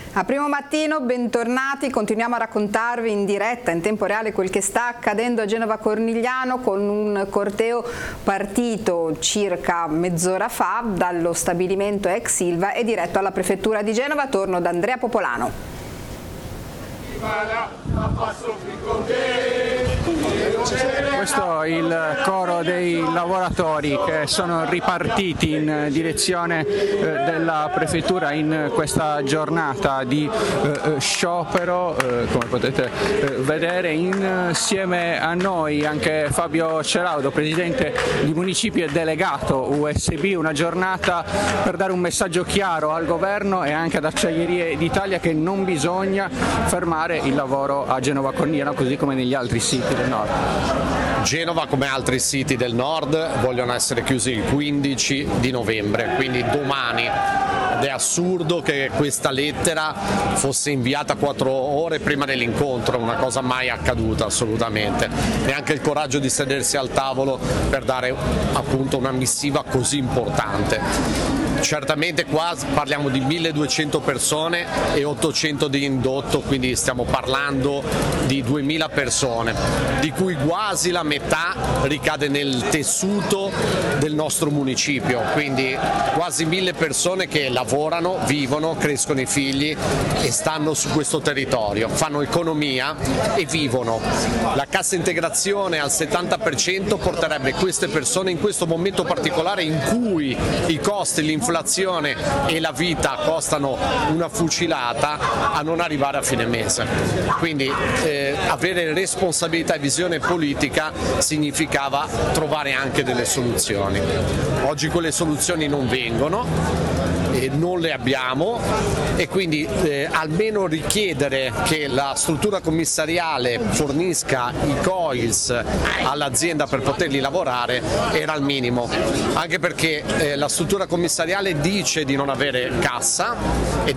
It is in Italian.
A Primo Mattino, bentornati, continuiamo a raccontarvi in diretta, in tempo reale, quel che sta accadendo a Genova Cornigliano con un corteo partito circa mezz'ora fa dallo stabilimento ex Ilva e diretto alla prefettura di Genova. Torno da Andrea Popolano. Questo è il coro dei lavoratori che sono ripartiti in direzione della prefettura in questa giornata di sciopero, come potete vedere. Insieme a noi anche Fabio Ceraudo, presidente di municipio e delegato USB, una giornata per dare un messaggio chiaro al governo e anche ad Acciaierie d'Italia che non bisogna fermare il lavoro a Genova Cornigliano, così come negli altri siti del nord. Genova, come altri siti del nord, vogliono essere chiusi il 15 di novembre, quindi domani. Ed è assurdo che questa lettera fosse inviata 4 ore prima dell'incontro, una cosa mai accaduta assolutamente. Neanche il coraggio di sedersi al tavolo per dare appunto una missiva così importante. Certamente qua parliamo di 1200 persone e 800 di indotto, quindi stiamo parlando di 2000 persone, di cui quasi la metà ricade nel tessuto del nostro municipio, quindi quasi 1000 persone che lavorano, vivono, crescono i figli e stanno su questo territorio, fanno economia e vivono. La cassa integrazione al 70% porterebbe queste persone in questo momento particolare in cui i costi, l'inflazione e la vita costano una fucilata, a non arrivare a fine mese. Quindi avere responsabilità e visione politica significava trovare anche delle soluzioni. Oggi quelle soluzioni non vengono. Non le abbiamo e quindi almeno richiedere che la struttura commissariale fornisca i coils all'azienda per poterli lavorare era il minimo, anche perché la struttura commissariale dice di non avere cassa e